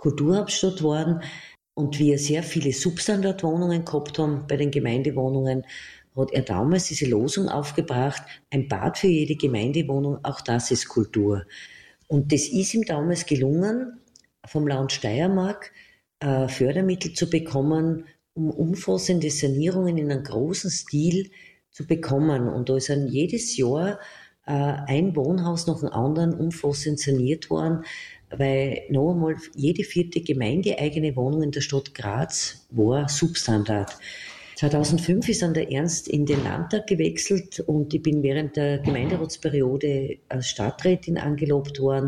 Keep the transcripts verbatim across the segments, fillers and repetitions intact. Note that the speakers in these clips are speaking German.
Kulturhauptstadt waren und wir sehr viele Substandardwohnungen gehabt haben bei den Gemeindewohnungen, hat er damals diese Losung aufgebracht, ein Bad für jede Gemeindewohnung, auch das ist Kultur. Und das ist ihm damals gelungen, vom Land Steiermark äh, Fördermittel zu bekommen, um umfassende Sanierungen in einem großen Stil zu bekommen. Und da ist dann jedes Jahr äh, ein Wohnhaus nach dem anderen umfassend saniert worden, weil noch einmal jede vierte gemeindeeigene Wohnung in der Stadt Graz war Substandard. zweitausendfünf ist dann der Ernst in den Landtag gewechselt und ich bin während der Gemeinderatsperiode als Stadträtin angelobt worden.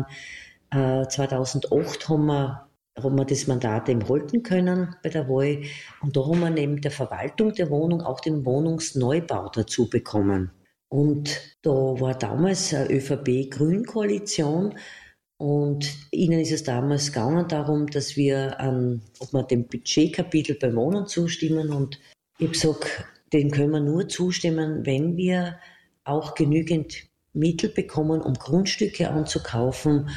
Äh, zweitausendacht haben wir, haben wir das Mandat eben halten können bei der Wahl und da haben wir neben der Verwaltung der Wohnung auch den Wohnungsneubau dazu bekommen. Und da war damals eine ÖVP-Grün-Koalition und ihnen ist es damals gegangen darum, dass wir, ähm, ob wir dem Budgetkapitel bei Wohnen zustimmen und ich habe gesagt, dem können wir nur zustimmen, wenn wir auch genügend Mittel bekommen, um Grundstücke anzukaufen,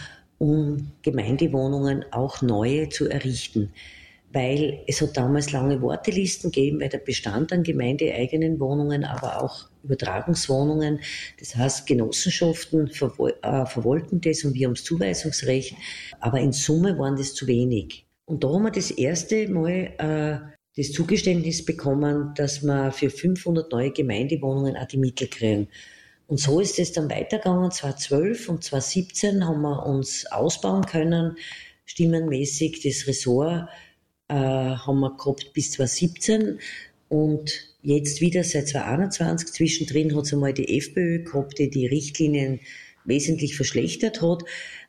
um Gemeindewohnungen auch neue zu errichten. Weil es hat damals lange Wartelisten gegeben, weil der Bestand an gemeindeeigenen Wohnungen, aber auch Übertragungswohnungen, das heißt Genossenschaften verwol- äh, verwalten das und wir haben das Zuweisungsrecht, aber in Summe waren das zu wenig. Und da haben wir das erste Mal äh, das Zugeständnis bekommen, dass wir für fünfhundert neue Gemeindewohnungen auch die Mittel kriegen. Und so ist es dann weitergegangen. zweitausendzwölf und zweitausendsiebzehn haben wir uns ausbauen können, stimmenmäßig. Das Ressort äh, haben wir gehabt bis zweitausendsiebzehn und jetzt wieder seit zweitausendeinundzwanzig. Zwischendrin hat es einmal die FPÖ gehabt, die die Richtlinien wesentlich verschlechtert hat.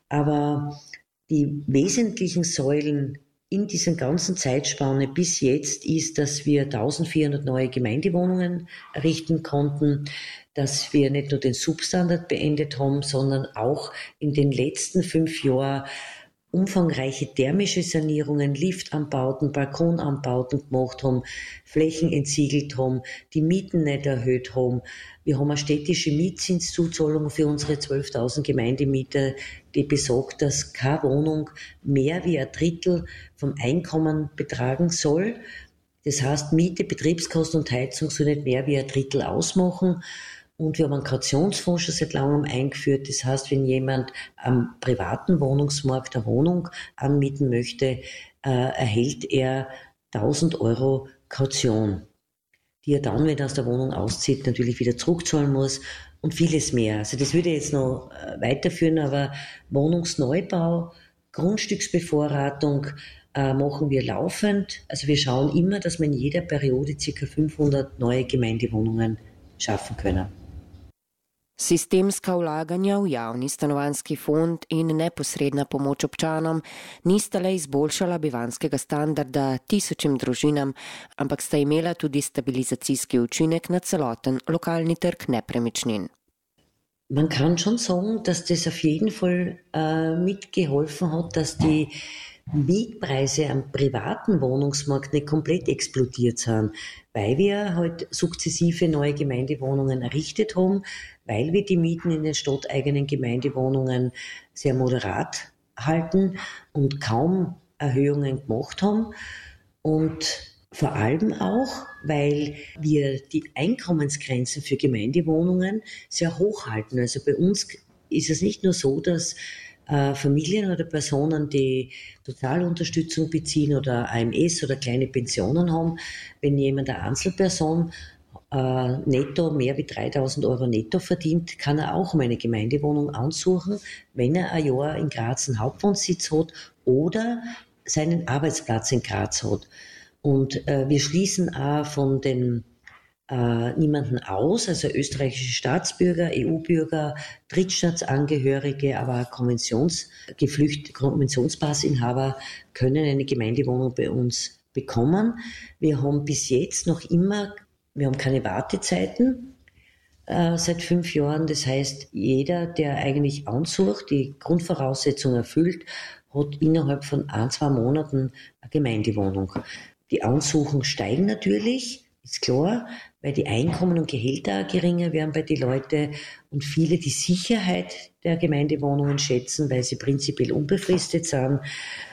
Aber die wesentlichen Säulen in dieser ganzen Zeitspanne bis jetzt ist, dass wir eintausendvierhundert neue Gemeindewohnungen errichten konnten, dass wir nicht nur den Substandard beendet haben, sondern auch in den letzten fünf Jahren umfangreiche thermische Sanierungen, Liftanbauten, Balkonanbauten gemacht haben, Flächen entsiegelt haben, die Mieten nicht erhöht haben. Wir haben eine städtische Mietzinszuzahlung für unsere zwölftausend Gemeindemieter, die besagt, dass keine Wohnung mehr wie ein Drittel vom Einkommen betragen soll. Das heißt, Miete, Betriebskosten und Heizung soll nicht mehr wie ein Drittel ausmachen. Und wir haben einen Kautionsfonds schon seit langem eingeführt. Das heißt, wenn jemand am privaten Wohnungsmarkt eine Wohnung anmieten möchte, äh, erhält er tausend Euro Kaution, die er dann, wenn er aus der Wohnung auszieht, natürlich wieder zurückzahlen muss und vieles mehr. Also das würde ich jetzt noch äh, weiterführen, aber Wohnungsneubau, Grundstücksbevorratung äh, machen wir laufend. Also wir schauen immer, dass wir in jeder Periode ca. fünfhundert neue Gemeindewohnungen schaffen können. Sistemska vlaganja v javni stanovanjski fond in neposredna pomoč občanom nista le izboljšala bivanjskega standarda tisočim družinam, ampak sta imela tudi stabilizacijski učinek na celoten lokalni trg nepremičnin. Man kann schon sagen, dass das auf jeden Fall äh, mitgeholfen hat, dass die Mietpreise am privaten Wohnungsmarkt nicht komplett explodiert sind, weil wir halt sukzessive neue Gemeindewohnungen errichtet haben, weil wir die Mieten in den stadteigenen Gemeindewohnungen sehr moderat halten und kaum Erhöhungen gemacht haben. Und vor allem auch, weil wir die Einkommensgrenzen für Gemeindewohnungen sehr hoch halten. Also bei uns ist es nicht nur so, dass äh, Familien oder Personen, die Sozialunterstützung beziehen oder A M S oder kleine Pensionen haben, wenn jemand eine Einzelperson äh, netto mehr wie dreitausend Euro netto verdient, kann er auch um eine Gemeindewohnung ansuchen, wenn er ein Jahr in Graz einen Hauptwohnsitz hat oder seinen Arbeitsplatz in Graz hat. Und äh, wir schließen auch von den äh, niemanden aus, also österreichische Staatsbürger, E U-Bürger, Drittstaatsangehörige, aber auch Konventionsgeflüchtete, Konventionspassinhaber können eine Gemeindewohnung bei uns bekommen. Wir haben bis jetzt noch immer, wir haben keine Wartezeiten äh, seit fünf Jahren. Das heißt, jeder, der eigentlich ansucht, die Grundvoraussetzungen erfüllt, hat innerhalb von ein, zwei Monaten eine Gemeindewohnung. Die Ansuchen steigen natürlich, ist klar, weil die Einkommen und Gehälter geringer werden bei den Leuten und viele die Sicherheit der Gemeindewohnungen schätzen, weil sie prinzipiell unbefristet sind.